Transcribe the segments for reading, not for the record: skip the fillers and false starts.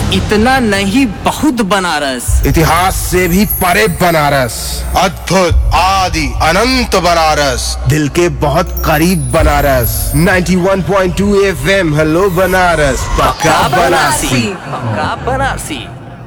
इतना नहीं, बहुत बनारस। इतिहास से भी परे बनारस, अद्भुत आदि अनंत बनारस, दिल के बहुत करीब बनारस। 91.2 FM, हेलो बनारस, पक्का बनारसी। पक्का बनारसी।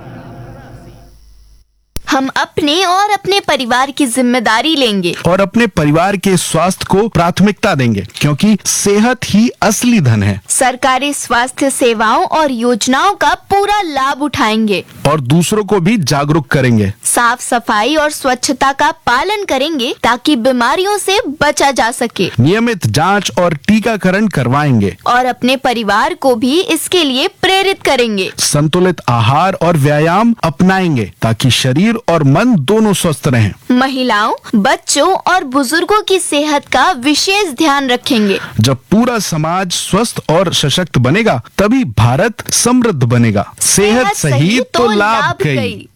हम अपने और अपने परिवार की जिम्मेदारी लेंगे और अपने परिवार के स्वास्थ्य को प्राथमिकता देंगे, क्योंकि सेहत ही असली धन है। सरकारी स्वास्थ्य सेवाओं और योजनाओं का पूरा लाभ उठाएंगे और दूसरों को भी जागरूक करेंगे। साफ सफाई और स्वच्छता का पालन करेंगे ताकि बीमारियों से बचा जा सके। नियमित जांच और टीकाकरण करवाएंगे और अपने परिवार को भी इसके लिए प्रेरित करेंगे। संतुलित आहार और व्यायाम अपनाएंगे ताकि शरीर और मन दोनों स्वस्थ रहें। महिलाओं, बच्चों और बुजुर्गों की सेहत का विशेष ध्यान रखेंगे। जब पूरा समाज स्वस्थ और सशक्त बनेगा, तभी भारत समृद्ध बनेगा। सेहत सही तो लाभ कई।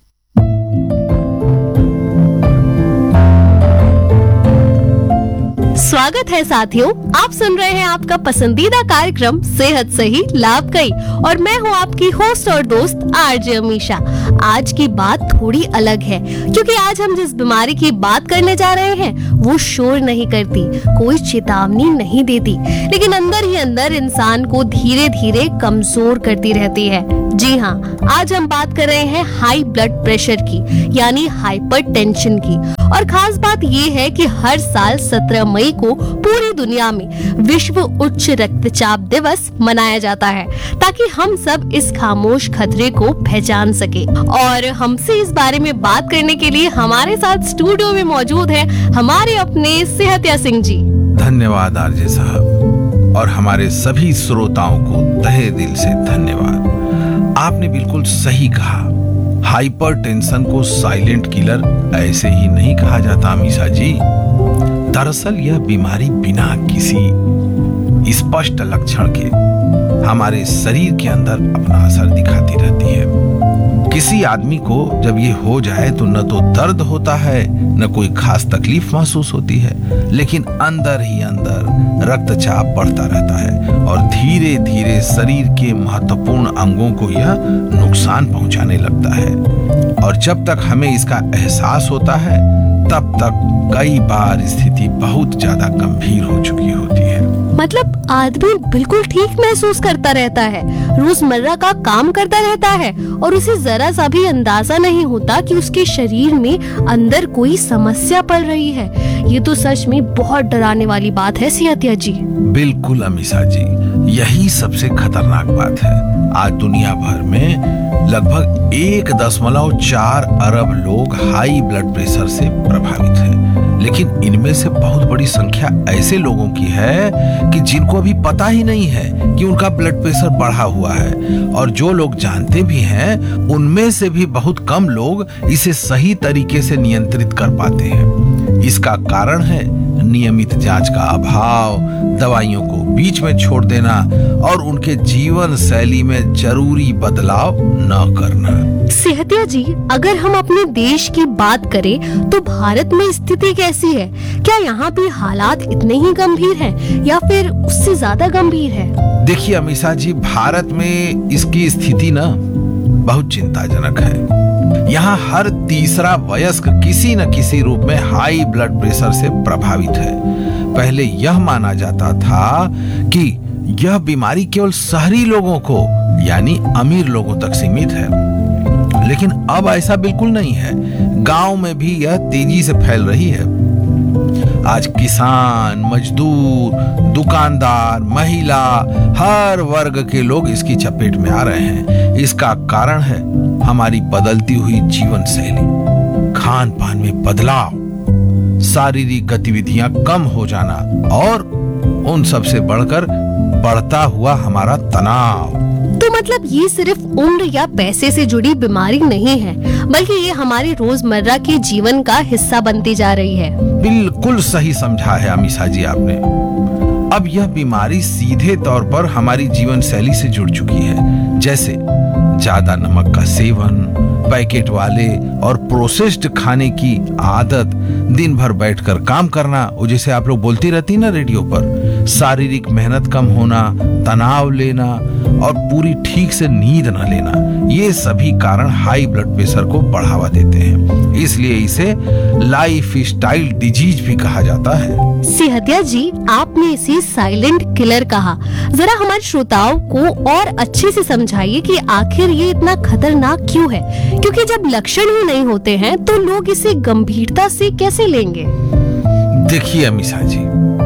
स्वागत है साथियों, आप सुन रहे हैं आपका पसंदीदा कार्यक्रम सेहत सही लाभ कई और मैं हूं आपकी होस्ट और दोस्त आरजे अमीशा। आज की बात थोड़ी अलग है, क्योंकि आज हम जिस बीमारी की बात करने जा रहे हैं वो शोर नहीं करती, कोई चेतावनी नहीं देती, लेकिन अंदर ही अंदर इंसान को धीरे धीरे कमजोर करती रहती है। जी हाँ, आज हम बात कर रहे हैं हाई ब्लड प्रेशर की, यानी हाइपरटेंशन की। और खास बात ये है कि हर साल 17 मई को पूरी दुनिया में विश्व उच्च रक्तचाप दिवस मनाया जाता है, ताकि हम सब इस खामोश खतरे को पहचान सके। और हमसे इस बारे में बात करने के लिए हमारे साथ स्टूडियो में मौजूद है हमारे अपने सेहतिया सिंह जी। धन्यवाद आरजे साहब, और हमारे सभी श्रोताओं को तहे दिल से धन्यवाद। आपने बिल्कुल सही कहा, हाइपरटेंशन को साइलेंट किलर ऐसे ही नहीं कहा जाता अमीशा जी। दरअसल यह बीमारी बिना किसी स्पष्ट लक्षण के हमारे शरीर के अंदर अपना असर दिखाती रहती है। किसी आदमी को जब ये हो जाए तो न तो दर्द होता है, न कोई खास तकलीफ महसूस होती है, लेकिन अंदर ही अंदर रक्तचाप बढ़ता रहता है और धीरे धीरे शरीर के महत्वपूर्ण अंगों को यह नुकसान पहुंचाने लगता है। और जब तक हमें इसका एहसास होता है, तब तक कई बार स्थिति बहुत ज्यादा गंभीर हो चुकी होती है। मतलब आदमी बिल्कुल ठीक महसूस करता रहता है, रोजमर्रा का काम करता रहता है और उसे जरा सा भी अंदाजा नहीं होता कि उसके शरीर में अंदर कोई समस्या पड़ रही है। ये तो सच में बहुत डराने वाली बात है सियातिया जी। बिल्कुल अमीशा जी, यही सबसे खतरनाक बात है। आज दुनिया भर में लगभग 1.4 अरब लोग हाई ब्लड प्रेशर से प्रभावित हैं, लेकिन इनमें से बहुत बड़ी संख्या ऐसे लोगों की है कि जिनको अभी पता ही नहीं है कि उनका ब्लड प्रेशर बढ़ा हुआ है, और जो लोग जानते भी हैं उनमें से भी बहुत कम लोग इसे सही तरीके से नियंत्रित कर पाते हैं। इसका कारण है नियमित जांच का अभाव, दवाइयों को बीच में छोड़ देना और उनके जीवन शैली में जरूरी बदलाव न करना। सेहतिया जी, अगर हम अपने देश की बात करें तो भारत में स्थिति कैसी है? क्या यहाँ भी हालात इतने ही गंभीर हैं या फिर उससे ज्यादा गंभीर है? देखिए अमीशा जी, भारत में इसकी स्थिति ना बहुत चिंताजनक है। यहाँ हर तीसरा वयस्क किसी न किसी रूप में हाई ब्लड प्रेशर से प्रभावित है। पहले यह माना जाता था कि यह बीमारी केवल शहरी लोगों को यानी अमीर लोगों तक सीमित है, लेकिन अब ऐसा बिल्कुल नहीं है। गांव में भी यह तेजी से फैल रही है। आज किसान, मजदूर, दुकानदार, महिला, हर वर्ग के लोग इसकी चपेट में आ रहे हैं। इसका कारण है हमारी बदलती हुई जीवन शैली, खान पान में बदलाव, शारीरिक गतिविधियां कम हो जाना और उन सब से बढ़कर बढ़ता हुआ हमारा तनाव। तो मतलब ये सिर्फ उम्र या पैसे से जुड़ी बीमारी नहीं है, बल्कि ये हमारे रोजमर्रा के जीवन का हिस्सा बनती जा रही है। बिल्कुल सही समझा है अमीशा जी आपने। अब यह बीमारी सीधे तौर पर हमारी जीवन शैली से जुड़ चुकी है, जैसे ज्यादा नमक का सेवन, पैकेट वाले और प्रोसेस्ड खाने की आदत, दिन भर बैठकर काम करना, वो जैसे आप लोग बोलती रहती ना रेडियो पर, शारीरिक मेहनत कम होना, तनाव लेना और पूरी ठीक से नींद न लेना, ये सभी कारण हाई ब्लड प्रेशर को बढ़ावा देते हैं। इसलिए इसे लाइफ स्टाइल डिजीज भी कहा जाता है। सेहतिया जी, आपने इसे साइलेंट किलर कहा। जरा हमारे श्रोताओं को और अच्छे से समझाइए कि आखिर ये इतना खतरनाक क्यों है, क्योंकि जब लक्षण ही नहीं होते हैं तो लोग इसे गंभीरता से कैसे लेंगे? देखिए अमीषा जी,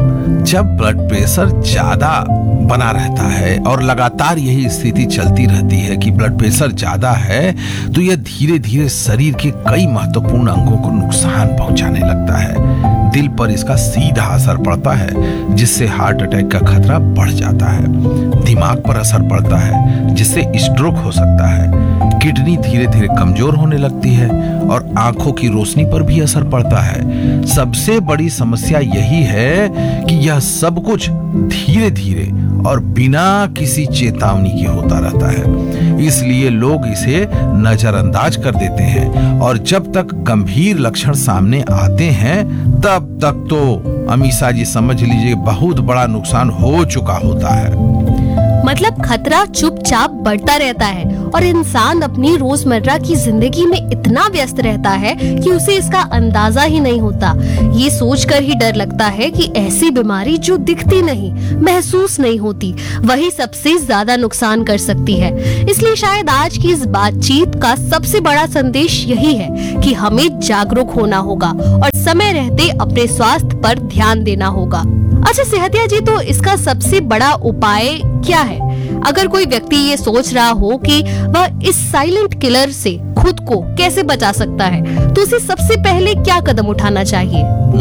जब ब्लड प्रेशर ज्यादा बना रहता है और लगातार यही स्थिति चलती रहती है कि ब्लड प्रेशर ज्यादा है, तो यह धीरे धीरे शरीर के कई महत्वपूर्ण अंगों को नुकसान पहुंचाने लगता है। दिल पर इसका सीधा असर पड़ता है, जिससे हार्ट अटैक का खतरा बढ़ जाता है। दिमाग पर असर पड़ता है, जिससे स्ट्रोक हो सकता है। किडनी धीरे धीरे कमजोर होने लगती है और आंखों की रोशनी पर भी असर पड़ता है। सबसे बड़ी समस्या यही है कि यह सब कुछ धीरे धीरे और बिना किसी चेतावनी के होता रहता है। इसलिए लोग इसे नजरअंदाज कर देते हैं और जब तक गंभीर लक्षण सामने आते हैं तब तक तो अमीषा जी समझ लीजिए बहुत बड़ा नुकसान हो चुका होता है। मतलब खतरा चुपचाप बढ़ता रहता है और इंसान अपनी रोजमर्रा की जिंदगी में इतना व्यस्त रहता है कि उसे इसका अंदाजा ही नहीं होता। ये सोचकर ही डर लगता है कि ऐसी बीमारी जो दिखती नहीं, महसूस नहीं होती, वही सबसे ज्यादा नुकसान कर सकती है। इसलिए शायद आज की इस बातचीत का सबसे बड़ा संदेश यही है कि हमें जागरूक होना होगा और समय रहते अपने स्वास्थ्य पर ध्यान देना होगा। अच्छा सेहतिया जी, तो इसका सबसे बड़ा उपाय क्या है? अगर कोई व्यक्ति ये सोच रहा हो कि वह इस साइलेंट किलर से खुद को कैसे बचा सकता है, तो उसे सबसे पहले क्या कदम उठाना चाहिए?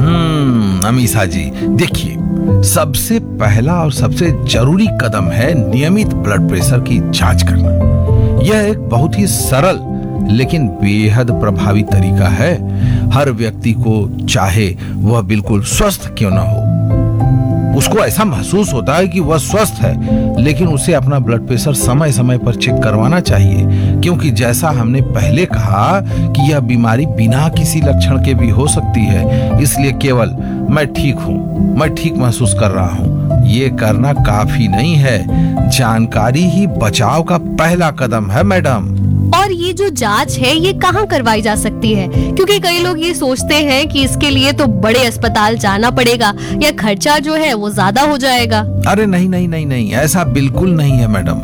अमीषा जी, देखिए, सबसे पहला और सबसे जरूरी कदम है नियमित ब्लड प्रेशर की जांच करना। यह एक बहुत ही सरल लेकिन बेहद प्रभावी तरीका है। हर व्यक्ति को, चाहे वह बिल्कुल स्वस्थ क्यों न हो, उसको ऐसा महसूस होता है कि वह स्वस्थ है, लेकिन उसे अपना ब्लड प्रेशर समय समय पर चेक करवाना चाहिए, क्योंकि जैसा हमने पहले कहा कि यह बीमारी बिना किसी लक्षण के भी हो सकती है। इसलिए केवल मैं ठीक हूँ, मैं ठीक महसूस कर रहा हूँ, ये करना काफी नहीं है। जानकारी ही बचाव का पहला कदम है मैडम। और ये जो जांच है ये कहाँ करवाई जा सकती है? क्योंकि कई लोग ये सोचते हैं कि इसके लिए तो बड़े अस्पताल जाना पड़ेगा या खर्चा जो है वो ज्यादा हो जाएगा। अरे नहीं नहीं नहीं नहीं, ऐसा बिल्कुल नहीं है मैडम।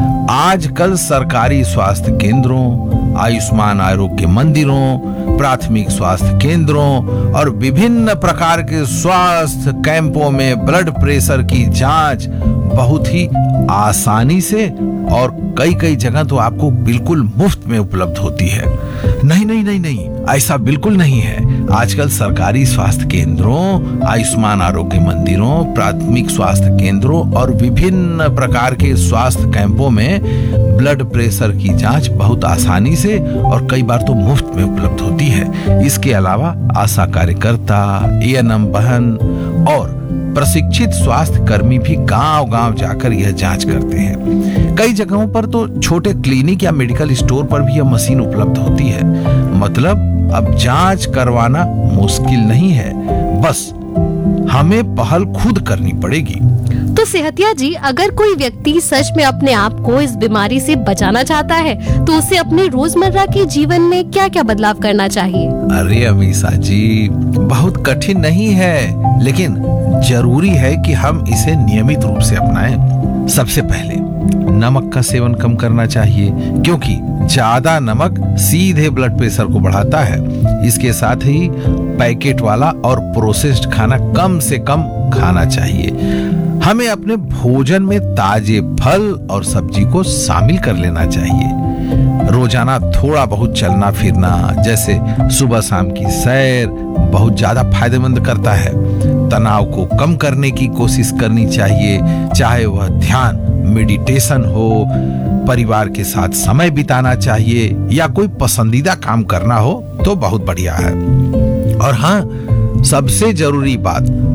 आजकल सरकारी स्वास्थ्य केंद्रों, आयुष्मान आरोग्य मंदिरों, प्राथमिक स्वास्थ्य केंद्रों और विभिन्न प्रकार के स्वास्थ्य कैंपों में ब्लड प्रेशर की जांच बहुत ही आसानी से और कई जगह तो आपको बिल्कुल मुफ्त में उपलब्ध होती है। नहीं नहीं नहीं नहीं, ऐसा बिल्कुल नहीं है। आजकल सरकारी स्वास्थ्य केंद्रों, आयुष्मान आरोग्य मंदिरों, प्राथमिक स्वास्थ्य केंद्रों और विभिन्न प्रकार के स्वास्थ्य कैंपों में ब्लड प्रेशर की जांच बहुत आसानी से और कई बार तो मुफ्त में उपलब्ध होती है। इसके अलावा आशा कार्यकर्ता, एएनएम बहन और प्रशिक्षित स्वास्थ्य कर्मी भी गांव-गांव जाकर यह जांच करते हैं। कई जगहों पर तो छोटे क्लिनिक या मेडिकल स्टोर पर भी यह मशीन उपलब्ध होती है। मतलब अब जांच करवाना मुश्किल नहीं है, बस हमें पहल खुद करनी पड़ेगी। तो सेहतिया जी, अगर कोई व्यक्ति सच में अपने आप को इस बीमारी से बचाना चाहता है तो उसे अपने रोजमर्रा के जीवन में क्या क्या बदलाव करना चाहिए? अरे अमीषा जी, बहुत कठिन नहीं है, लेकिन जरूरी है कि हम इसे नियमित रूप से अपनाएं। सबसे पहले नमक का सेवन कम करना चाहिए, क्योंकि ज्यादा नमक सीधे ब्लड प्रेशर को बढ़ाता है। इसके साथ ही पैकेट वाला और प्रोसेस्ड खाना कम से कम खाना चाहिए। हमें अपने भोजन में ताजे फल और सब्जी को शामिल कर लेना चाहिए। रोजाना थोड़ा बहुत चलना फिरना, जैसे सुबह शाम की सैर, बहुत ज्यादा फायदेमंद करता है। तनाव को कम करने की कोशिश करनी चाहिए, चाहे वह ध्यान, मेडिटेशन हो, परिवार के साथ समय बिताना चाहिए या कोई पसंदीदा काम करना हो तो बहुत बढ़िया है। और हाँ, सबसे जरूरी बात,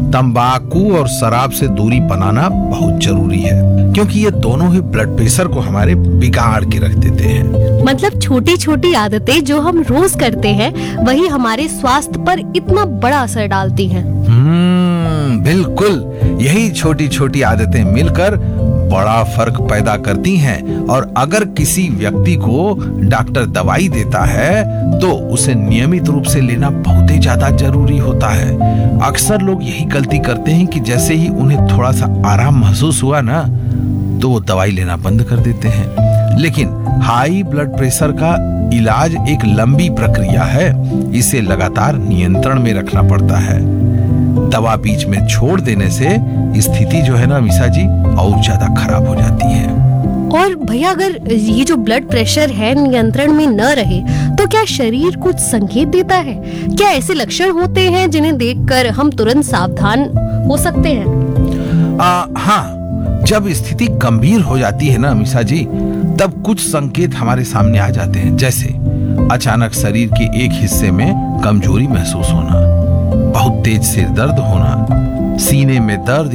तंबाकू और शराब से दूरी बनाना बहुत जरूरी है, क्योंकि ये दोनों ही ब्लड प्रेशर को हमारे बिगाड़ के रख देते हैं। मतलब छोटी छोटी आदतें जो हम रोज करते हैं वही हमारे स्वास्थ्य पर इतना बड़ा असर डालती हैं। बिल्कुल, यही छोटी छोटी आदतें मिलकर बड़ा फर्क पैदा करती हैं। और अगर किसी व्यक्ति को डॉक्टर दवाई देता है तो उसे नियमित रूप से लेना बहुत ही ज्यादा जरूरी होता है। अक्सर लोग यही गलती करते हैं कि जैसे ही उन्हें थोड़ा सा आराम महसूस हुआ ना, तो वो दवाई लेना बंद कर देते हैं। लेकिन हाई ब्लड प्रेशर का इलाज एक लंबी प्रक्रिया है, इसे लगातार नियंत्रण में रखना पड़ता है। दवा बीच में छोड़ देने से स्थिति जो है ना अमीषा जी, और ज्यादा खराब हो जाती है। और भैया, अगर ये जो ब्लड प्रेशर है नियंत्रण में न रहे तो क्या शरीर कुछ संकेत देता है? क्या ऐसे लक्षण होते हैं जिन्हें देखकर हम तुरंत सावधान हो सकते हैं? हाँ, जब स्थिति गंभीर हो जाती है ना अमीषा जी, तब कुछ संकेत हमारे सामने आ जाते हैं। जैसे अचानक शरीर के एक हिस्से में कमजोरी महसूस होना, बहुत तेज सिर दर्द होना, सीने में दर्द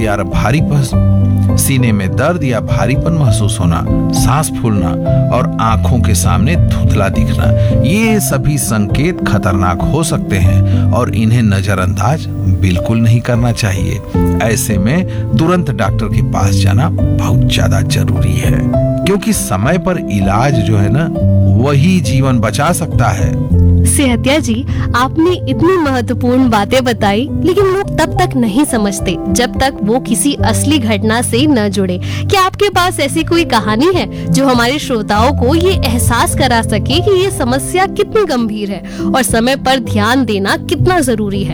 या भारीपन महसूस होना, सांस फूलना और आंखों के सामने धुंधला दिखना, ये सभी संकेत खतरनाक हो सकते हैं और इन्हें नजरअंदाज बिल्कुल नहीं करना चाहिए। ऐसे में तुरंत डॉक्टर के पास जाना बहुत ज्यादा जरूरी है, क्योंकि समय पर इलाज जो है ना, वही जीवन बचा सकता है। सेहतिया जी, आपने इतनी महत्वपूर्ण बातें बताई, लेकिन लोग तब तक नहीं समझते जब तक वो किसी असली घटना से न जुड़े। क्या आपके पास ऐसी कोई कहानी है जो हमारे श्रोताओं को ये एहसास करा सके कि ये समस्या कितनी गंभीर है और समय पर ध्यान देना कितना जरूरी है?